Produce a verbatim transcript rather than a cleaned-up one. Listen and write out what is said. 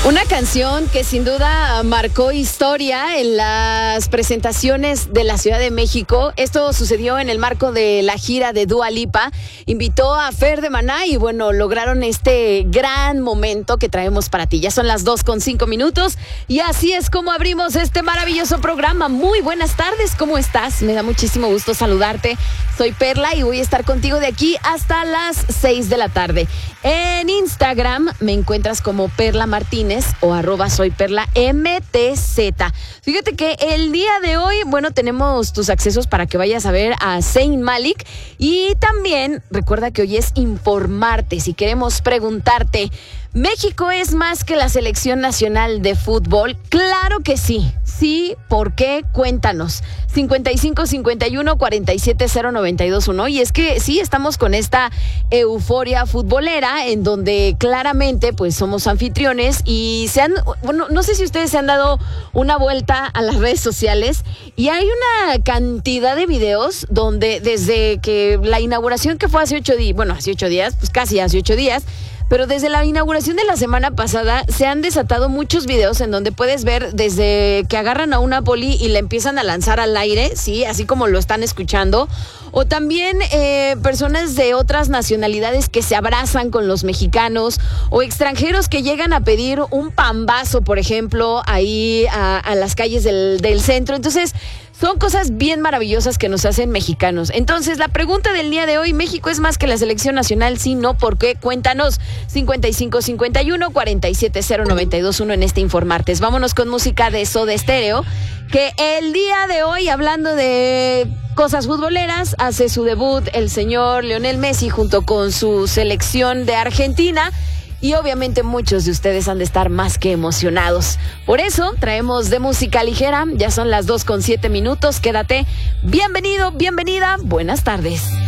Una canción que sin duda marcó historia en las presentaciones de la Ciudad de México. Esto sucedió en el marco de la gira de Dua Lipa. Invitó a Fer de Maná y bueno, lograron este gran momento que traemos para ti. Ya son las dos con cinco minutos y así es como abrimos este maravilloso programa. Muy buenas tardes, ¿cómo estás? Me da muchísimo gusto saludarte. Soy Perla y voy a estar contigo de aquí hasta las seis de la tarde. En Instagram me encuentras como Perla Martínez o arroba soy Perla M T Z. Fíjate que el día de hoy, bueno, tenemos tus accesos para que vayas a ver a Zayn Malik y también recuerda que hoy es informarte. Si queremos preguntarte, ¿México es más que la selección nacional de fútbol? Claro que sí. Sí, ¿por qué? Cuéntanos. cincuenta y cinco, cincuenta y uno, cuarenta y siete, cero, noventa y dos, uno. Y es que sí, estamos con esta euforia futbolera en donde claramente pues somos anfitriones y se han, bueno, no sé si ustedes se han dado una vuelta a las redes sociales y hay una cantidad de videos donde desde que la inauguración que fue hace ocho días, bueno, hace ocho días, pues casi hace ocho días, pero desde la inauguración de la semana pasada se han desatado muchos videos en donde puedes ver desde que agarran a una poli y la empiezan a lanzar al aire, sí, así como lo están escuchando, o también eh, personas de otras nacionalidades que se abrazan con los mexicanos, o extranjeros que llegan a pedir un pambazo, por ejemplo, ahí a, a las calles del, del centro. Entonces, son cosas bien maravillosas que nos hacen mexicanos. Entonces, la pregunta del día de hoy, ¿México es más que la selección nacional? Sí, no, ¿por qué? Cuéntanos. cincuenta y cinco, cincuenta y uno, cuarenta y siete, cero, noventa y dos, uno en este Informartes. Vámonos con música de Soda Stereo, que el día de hoy, hablando de cosas futboleras, hace su debut el señor Lionel Messi junto con su selección de Argentina. Y obviamente muchos de ustedes han de estar más que emocionados. Por eso traemos de música ligera. Ya son las dos con siete minutos. Quédate. Bienvenido, bienvenida. Buenas tardes.